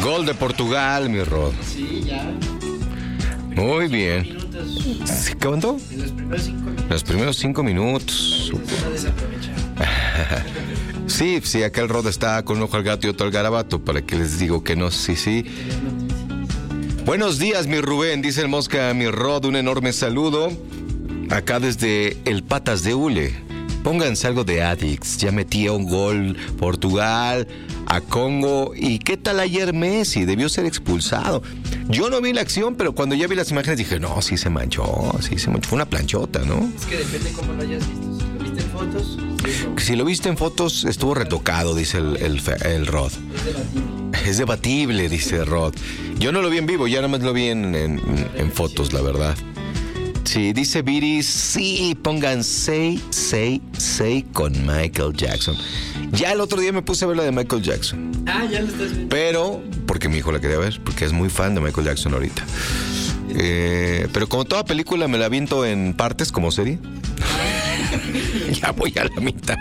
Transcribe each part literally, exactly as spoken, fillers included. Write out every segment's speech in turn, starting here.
Gol de Portugal, mi Rod. Sí, ya. Muy bien. ¿Cuánto? En los primeros cinco minutos. Los primeros cinco minutos. Está desaprovechado. Sí, sí, acá el Rod está con un ojo al gato y otro al garabato. ¿Para qué les digo que no? Sí, sí. Buenos días, mi Rubén, dice el Mosca, mi Rod, un enorme saludo. Acá desde el Patas de Hule. Pónganse algo de Addicts. Ya metía un gol Portugal a Congo. ¿Y qué tal ayer Messi? Debió ser expulsado. Yo no vi la acción, pero cuando ya vi las imágenes dije, no, sí se manchó, sí se manchó. Fue una planchota, ¿no? Es que depende cómo lo hayas visto. Si lo viste en fotos... Sí, si lo viste en fotos, estuvo retocado, dice el, el, el Rod. es debatible. Es debatible, dice Rod. Yo no lo vi en vivo, ya nada más lo vi en, en, en fotos, la verdad. Sí, dice Viri, sí, pongan Say, Say, Say con Michael Jackson. Ya el otro día me puse a ver la de Michael Jackson. Ah, ya lo estás viendo. Pero, porque mi hijo la quería ver, porque es muy fan de Michael Jackson ahorita. Eh, pero como toda película me la aviento en partes como serie. Ya voy a la mitad.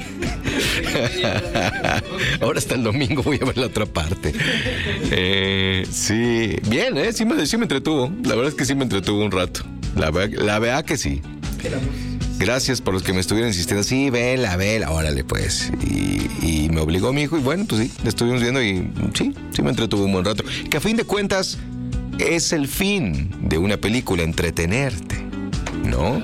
Ahora hasta el domingo voy a ver la otra parte. Eh, sí, bien, ¿eh? Sí me, sí me entretuvo. La verdad es que sí me entretuvo un rato. La, la verdad que sí. Gracias por los que me estuvieron insistiendo. Sí, vela, vela, órale pues. Y, y me obligó mi hijo y bueno, pues sí, le estuvimos viendo y sí, sí me entretuvo un buen rato. Que a fin de cuentas es el fin de una película, entretenerte, ¿no?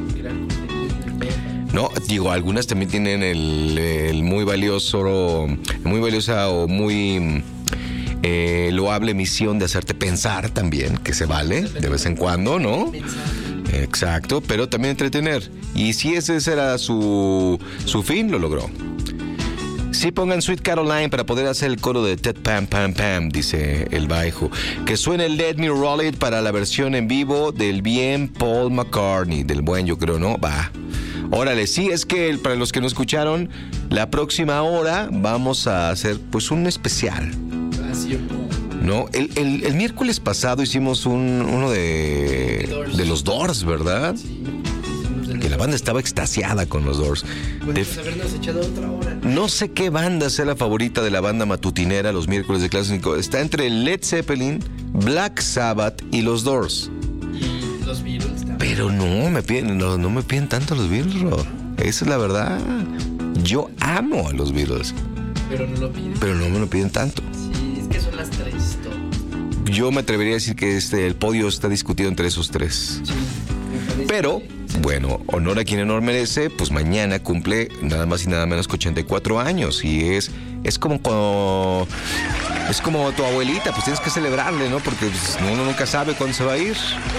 No, digo, algunas también tienen el, el muy valioso, muy valiosa o muy eh, loable misión de hacerte pensar también, que se vale de vez en cuando, ¿no? Exacto, pero también entretener. Y si ese era su, su fin, lo logró. Sí, pongan Sweet Caroline para poder hacer el coro de Ted Pam Pam Pam, dice el bajo. Que suene el Let Me Roll It para la versión en vivo del bien Paul McCartney, del buen yo creo, ¿no? Va. Órale, sí, es que para los que no escucharon, la próxima hora vamos a hacer pues un especial. No, el, el, el miércoles pasado hicimos un, uno de, de los Doors, ¿verdad? Sí. Que la banda estaba extasiada con los Doors. Podemos habernos echado otra hora. No sé qué banda sea la favorita de la banda matutinera los miércoles de clásico. Está entre Led Zeppelin, Black Sabbath y los Doors. Y los Beatles también. Pero no me piden, no, no me piden tanto los Beatles, Rod. Esa es la verdad. Yo amo a los Beatles. Pero no lo piden. Pero no me lo piden tanto. Sí, es que son las tres. Todo. Yo me atrevería a decir que este, el podio está discutido entre esos tres. Sí, pero, bueno, honor a quien honor merece, pues mañana cumple nada más y nada menos que ochenta y cuatro años. Y es, es como cuando, es como tu abuelita, pues tienes que celebrarle, ¿no? Porque pues, uno nunca sabe cuándo se va a ir.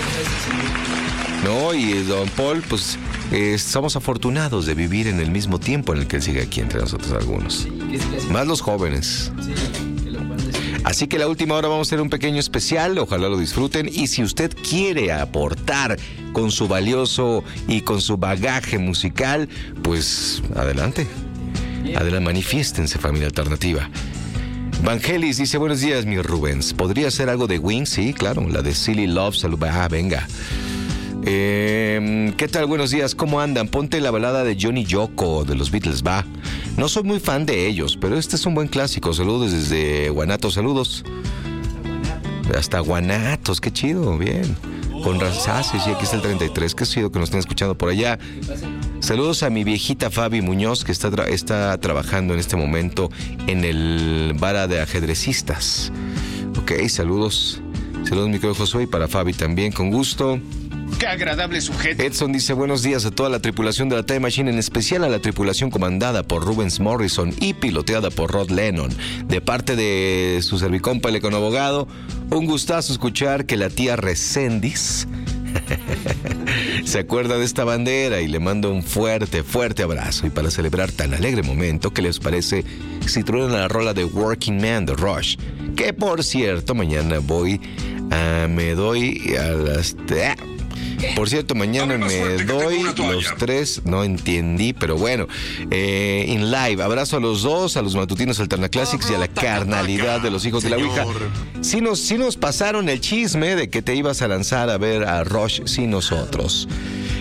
No, y don Paul, pues eh, somos afortunados de vivir en el mismo tiempo en el que él sigue aquí entre nosotros algunos. Sí, que sí, que sí. Más los jóvenes. Sí, que lo puedan decir. Así que la última hora vamos a hacer un pequeño especial, ojalá lo disfruten. Y si usted quiere aportar con su valioso y con su bagaje musical, pues adelante. Adelante, manifiéstense, familia alternativa. Vangelis dice, buenos días, mi Rubens. ¿Podría ser algo de Wings? Sí, claro, la de Silly Love. Salud. Ah, venga. Eh, ¿Qué tal? Buenos días, ¿cómo andan? Ponte la balada de Johnny Yoko de los Beatles, va. No soy muy fan de ellos, pero este es un buen clásico. Saludos desde Guanatos, saludos. Hasta Guanatos, qué chido, bien. Con Ranzaces, y aquí está el treinta y tres, qué chido que nos estén escuchando por allá. Saludos a mi viejita Fabi Muñoz, que está, tra- está trabajando en este momento en el bar de ajedrecistas. Ok, saludos. Saludos, mi querido Josué, y para Fabi también, con gusto. ¡Qué agradable sujeto! Edson dice, buenos días a toda la tripulación de la Time Machine, en especial a la tripulación comandada por Rubens Morrison y piloteada por Rod Lennon. De parte de su servicompa, el econoabogado, un gustazo escuchar que la tía Reséndiz se acuerda de esta bandera y le mando un fuerte, fuerte abrazo. Y para celebrar tan alegre momento, ¿qué les parece si truenan la rola de Working Man de Rush? Que por cierto, mañana voy a... me doy a las... Por cierto, mañana me doy los tres, no entendí, pero bueno, eh, en live. Abrazo a los dos, a los matutinos Alternaclassics y a la carnalidad de los hijos de la Ouija. Sí nos, sí nos pasaron el chisme de que te ibas a lanzar a ver a Rush sin nosotros.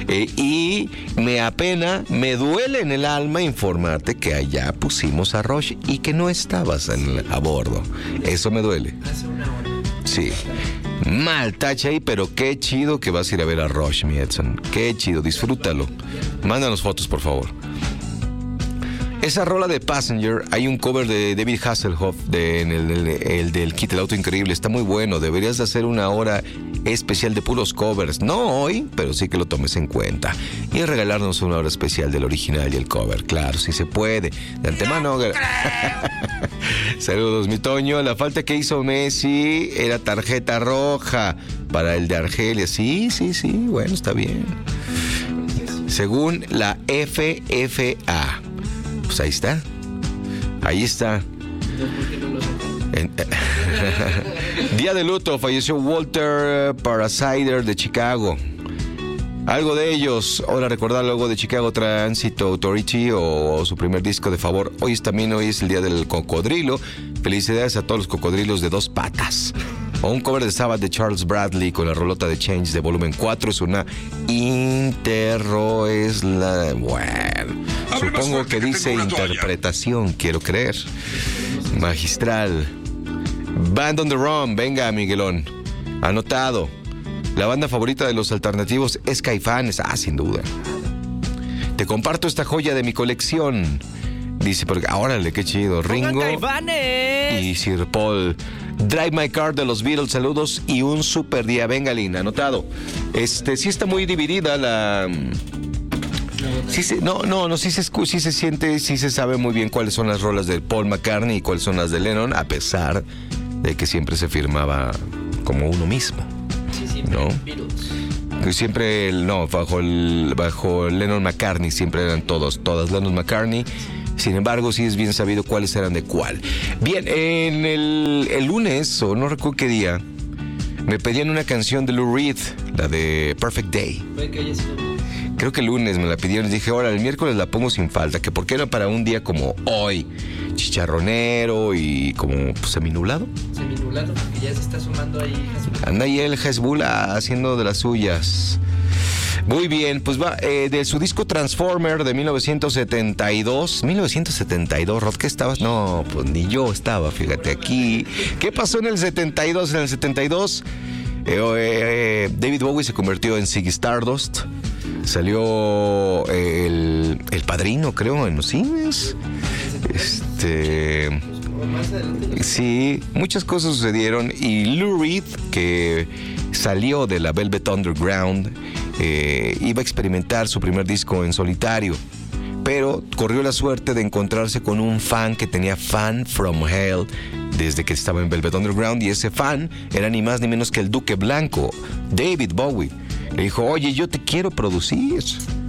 Eh, y me apena, me duele en el alma informarte que allá pusimos a Rush y que no estabas en, a bordo. Eso me duele. Hace una hora. Sí. Mal tacha ahí, pero qué chido que vas a ir a ver a Rush, mi Edson. Qué chido, disfrútalo. Mándanos fotos, por favor. Esa rola de Passenger, hay un cover de David Hasselhoff de, en el, el, el del Kit, el auto increíble. Está muy bueno. Deberías de hacer una hora especial de puros covers. No hoy, pero sí que lo tomes en cuenta. Y regalarnos una hora especial del original y el cover. Claro, sí se puede. De antemano. No Saludos, mi Toño. La falta que hizo Messi era tarjeta roja para el de Argelia. Sí, sí, sí. Bueno, está bien. Según la F F A. Pues ahí está. Ahí está. En, Día de luto, falleció Walter Parasider de Chicago. Algo de ellos, ahora recordar algo de Chicago Tránsito Authority o, o su primer disco de favor. Hoy es también hoy es el día del cocodrilo. Felicidades a todos los cocodrilos de dos patas. O un cover de Sabbath de Charles Bradley con la rolota de Change de volumen cuatro. Es una interro, es la... Bueno, supongo que dice interpretación, quiero creer. Magistral. Band on the Run, venga, Miguelón. Anotado. La banda favorita de los alternativos es Caifanes. Ah, sin duda. Te comparto esta joya de mi colección. Dice, porque, órale, qué chido. Ringo y Sir Paul. Drive My Car de los Beatles, saludos y un super día. Venga, Lina, anotado. Este, sí está muy dividida la... Sí se, no, no, no, sí se, sí se siente, sí se sabe muy bien cuáles son las rolas de Paul McCartney y cuáles son las de Lennon, a pesar de que siempre se firmaba como uno mismo. Sí, siempre ¿no? Beatles. Siempre, el, no, bajo el, bajo Lennon McCartney siempre eran todos, todas Lennon McCartney. Sin embargo, sí es bien sabido cuáles eran de cuál. Bien, en el, el lunes, o no recuerdo qué día, me pedían una canción de Lou Reed, la de Perfect Day. Puede que haya sido. Creo que el lunes me la pidieron y dije, ahora el miércoles la pongo sin falta, que porque era para un día como hoy, chicharronero y como pues, seminublado. Seminublado, porque ya se está sumando ahí Hezbollah. Anda ahí el Hezbollah haciendo de las suyas. Muy bien, pues va, eh, de su disco Transformer de mil novecientos setenta y dos. mil novecientos setenta y dos, Rod, ¿qué estabas? No, pues ni yo estaba, fíjate aquí. ¿Qué pasó en el setenta y dos? En el setenta y dos, eh, eh, David Bowie se convirtió en Ziggy Stardust. Salió eh, el, el Padrino, creo, en los cines. Este... Sí, muchas cosas sucedieron y Lou Reed, que salió de la Velvet Underground, eh, iba a experimentar su primer disco en solitario, pero corrió la suerte de encontrarse con un fan que tenía Fan from Hell desde que estaba en Velvet Underground, y ese fan era ni más ni menos que el Duque Blanco, David Bowie. Le dijo, oye, yo te quiero producir.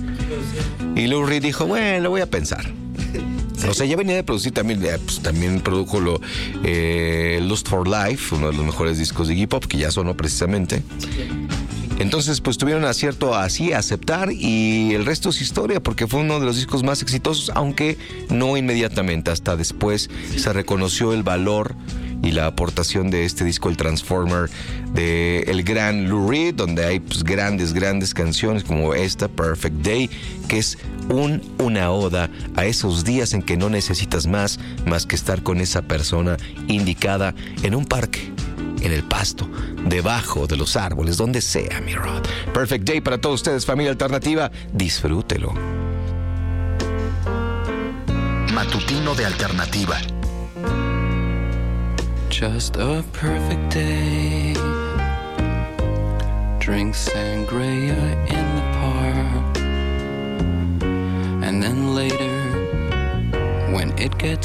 Y Lou Reed dijo, bueno, lo voy a pensar. O sea, ya venía de producir también, pues, también produjo lo, eh, Lust for Life, uno de los mejores discos de Iggy Pop, que ya sonó precisamente. Entonces, pues tuvieron acierto así a aceptar y el resto es historia, porque fue uno de los discos más exitosos, aunque no inmediatamente, hasta después se reconoció el valor y la aportación de este disco, el Transformer, de el gran Lou Reed, donde hay pues, grandes, grandes canciones como esta, Perfect Day, que es un, una oda a esos días en que no necesitas más, más que estar con esa persona indicada en un parque, en el pasto, debajo de los árboles, donde sea, mi Rod. Perfect Day para todos ustedes, familia alternativa, disfrútelo. Matutino de Alternativa. Just a perfect day. Drink sangria in the park. And then later, when it gets